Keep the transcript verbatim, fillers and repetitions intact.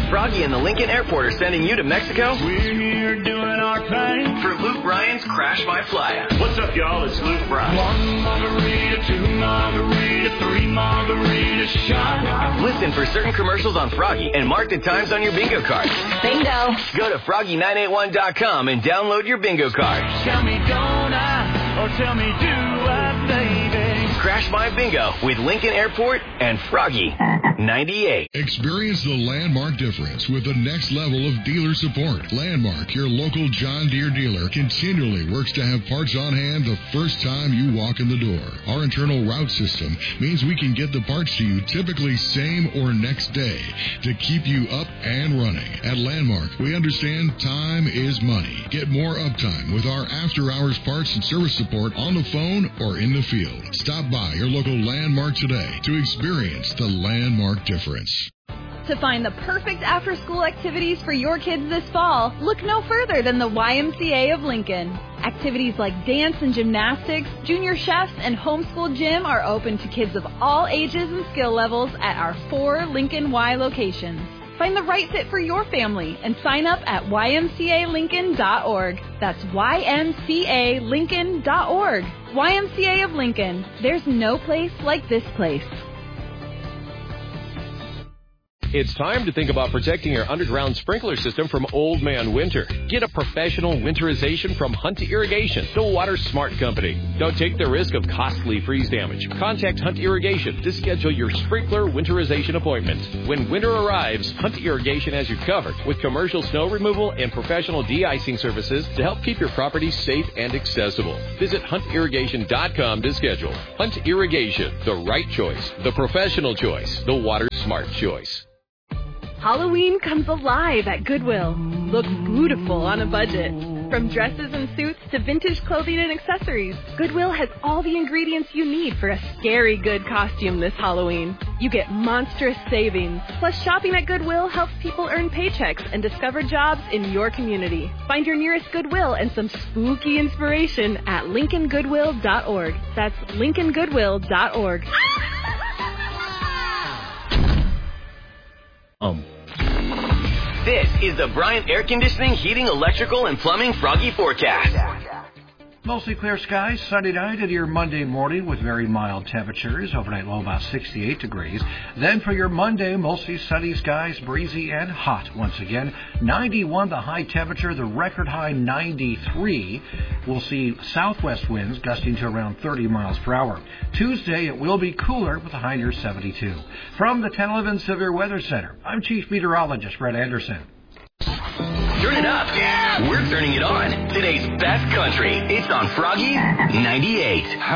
Froggy and the Lincoln Airport are sending you to Mexico. We're here doing our thing. For Luke Bryan's Crash My Playa. What's up, y'all? It's Luke Bryan. One margarita, two margarita, three margarita shot. Listen for certain commercials on Froggy and mark the times on your bingo card. Bingo. Go to froggy nine eight one dot com and download your bingo card. Tell me don't I, or tell me do I, baby. Crash My Bingo with Lincoln Airport and Froggy ninety-eight. Experience the Landmark difference with the next level of dealer support. Landmark, your local John Deere dealer, continually works to have parts on hand the first time you walk in the door. Our internal route system means we can get the parts to you typically same or next day to keep you up and running. At Landmark, we understand time is money. Get more uptime with our after-hours parts and service support on the phone or in the field. Stop by your local Landmark today to experience the Landmark difference. To find the perfect after-school activities for your kids this fall, look no further than the Y M C A of Lincoln. Activities like dance and gymnastics, junior chefs, and homeschool gym are open to kids of all ages and skill levels at our four Lincoln Y locations. Find the right fit for your family and sign up at y m c a lincoln dot org. That's y m c a lincoln dot org. Y M C A of Lincoln. There's no place like this place. It's time to think about protecting your underground sprinkler system from old man winter. Get a professional winterization from Hunt Irrigation, the water smart company. Don't take the risk of costly freeze damage. Contact Hunt Irrigation to schedule your sprinkler winterization appointment. When winter arrives, Hunt Irrigation has you covered with commercial snow removal and professional de-icing services to help keep your property safe and accessible. Visit hunt irrigation dot com to schedule. Hunt Irrigation, the right choice, the professional choice, the water smart choice. Halloween comes alive at Goodwill. Look beautiful on a budget. From dresses and suits to vintage clothing and accessories, Goodwill has all the ingredients you need for a scary good costume this Halloween. You get monstrous savings. Plus, shopping at Goodwill helps people earn paychecks and discover jobs in your community. Find your nearest Goodwill and some spooky inspiration at lincoln goodwill dot org. That's lincoln goodwill dot org. Um. This is the Bryant Air Conditioning, Heating, Electrical, and Plumbing Froggy Forecast. Mostly clear skies, sunny night into your Monday morning with very mild temperatures. Overnight low about sixty-eight degrees. Then for your Monday, mostly sunny skies, breezy and hot once again. ninety-one the high temperature, the record high ninety-three. We'll see southwest winds gusting to around thirty miles per hour. Tuesday, it will be cooler with a high near seventy-two. From the ten eleven Severe Weather Center, I'm Chief Meteorologist Brett Anderson. Turn it up. Yeah. We're turning it on. Today's best country. It's on Froggy ninety-eight.